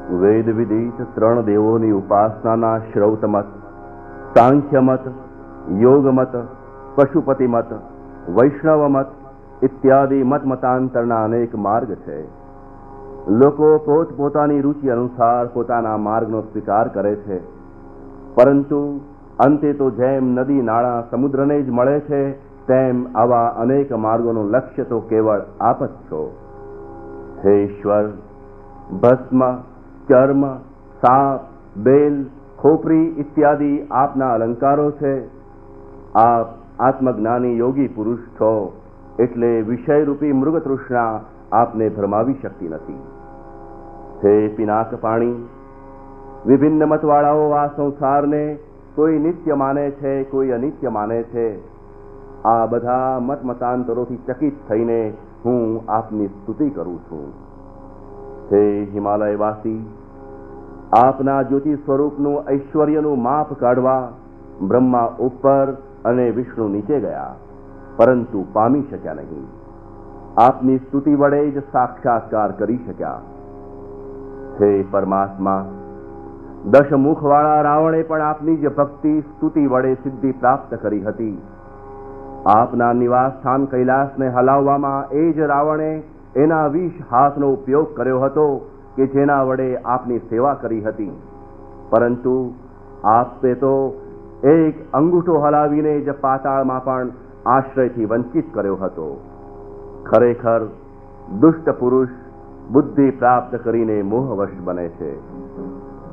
વેદ વિદિત ત્રણ દેવોની ઉપાસનાના શ્રૌતમત, સાંખ્યમત, યોગમત, પશુપતિમત, વૈષ્ણવમત ઇત્યાદિ મતાંતરના અનેક માર્ગ છે. લોકો પોતપોતાની રુચિ અનુસાર પોતાના માર્ગનો સ્વીકાર કરે છે, પરંતુ અંતે તો જેમ નદી નાળા સમુદ્રને જ મળે છે, તેમ આવા અનેક માર્ગોનું લક્ષ્ય તો કેવળ આપ જ છો. હે ઈશ્વર, ભસ્મ, ચર્મ, સાપ, બેલ, ખોપરી ઇત્યાદિ આપના અલંકારો છે. આપ આત્મજ્ઞાની યોગી પુરુષ છો, એટલે વિષયરૂપી મૃગતૃષ્ણા આપને ભરમાવી શકતી નથી. હે પિનાક પાણી, વિભિન્ન મતવાળાઓ આ સંસારને કોઈ નિત્ય માને છે, કોઈ અનિત્ય માને છે. આ બધા મતાંતરોથી ચકિત થઈને હું આપની સ્તુતિ કરું છું. હે હિમાલયવાસી, આપના જ્યોતિ સ્વરૂપનું ઐશ્વર્યનું માપ કાઢવા બ્રહ્મા ઉપર અને વિષ્ણુ નીચે ગયા, પરંતુ પામી શક્યા નહીં. આપની સ્તુતિ વડે જ સાક્ષાત્કાર કરી શક્યા. હે પરમાત્મા, દશમુખવાળા રાવણે પણ આપની જ ભક્તિ સ્તુતિ વડે સિદ્ધિ પ્રાપ્ત કરી હતી. આપના નિવાસ સ્થાન કૈલાસને હલાવવામાં એ જ રાવણે એના 20 હાથનો ઉપયોગ કર્યો હતો કે જેના વડે આપની સેવા કરી હતી, પરંતુ આપે તો એક અંગૂઠો હલાવીને જ પાતાળમાં પણ આશ્રયથી વંચિત કર્યો હતો. ખરેખર દુષ્ટ પુરુષ બુદ્ધિ પ્રાપ્ત કરીને મોહવશ બને છે.